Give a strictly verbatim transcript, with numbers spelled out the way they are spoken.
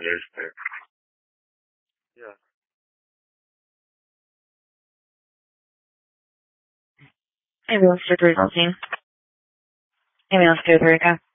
este, ya. Ambulance two three fourteen. Ambulance two three, go.